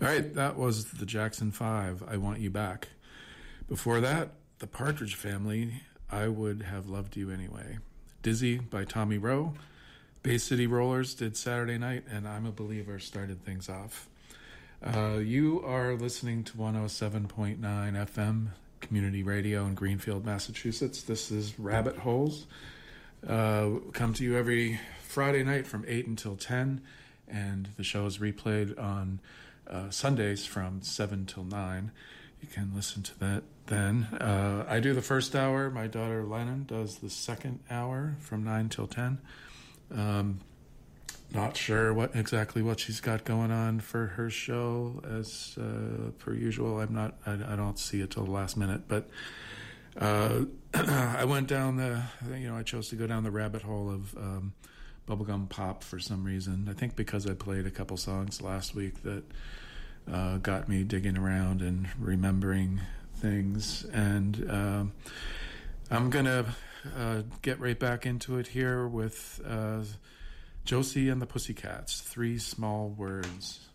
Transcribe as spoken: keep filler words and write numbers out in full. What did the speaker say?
All right, that was the Jackson Five, I Want You Back. Before that, the Partridge Family, I Would Have Loved You Anyway. Dizzy by Tommy Rowe. Bay City Rollers did Saturday Night, and I'm a Believer started things off. Uh, you are listening to one oh seven point nine F M Community Radio in Greenfield, Massachusetts. This is Rabbit Holes. Uh, come to you every Friday night from eight until ten, and the show is replayed on uh, Sundays from seven till nine. You can listen to that then. Uh, I do the first hour. My daughter Lennon does the second hour from nine till ten. Um, not sure what exactly what she's got going on for her show, as uh, per usual. I'm not. I, I don't see it till the last minute, but uh, I went down the. You know, I chose to go down the rabbit hole of um, bubblegum pop for some reason. I think because I played a couple songs last week that uh, got me digging around and remembering things, and um, I'm gonna uh, get right back into it here with uh, Josie and the Pussycats. Three Small Words.